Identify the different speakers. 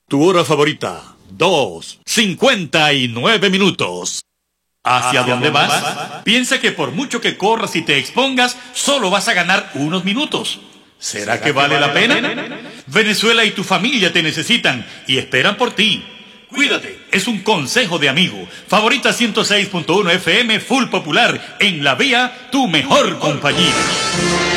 Speaker 1: Tu hora favorita, 2:59 minutos. ¿Hacia dónde vas? Piensa que por mucho que corras y te expongas, solo vas a ganar unos minutos. ¿Será que vale la pena? Venezuela y tu familia te necesitan y esperan por ti. Cuídate, es un consejo de amigo. Favorita 106.1 FM Full Popular, en la vía, tu mejor compañía.